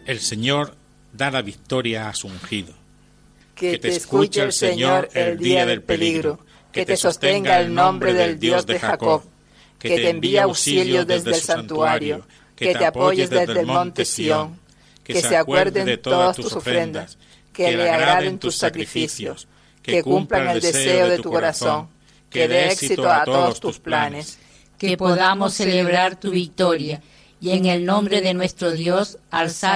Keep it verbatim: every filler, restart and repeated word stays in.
El Señor da la victoria a su ungido. Que te escuche el Señor el día del peligro, que te sostenga el nombre del Dios de Jacob, que te envíe auxilio desde el santuario, que te apoyes desde el monte Sión, que se acuerden de todas tus ofrendas, que le agraden tus sacrificios, que cumplan el deseo de tu corazón, que dé éxito a todos tus planes. Que podamos celebrar tu victoria y en el nombre de nuestro Dios alzar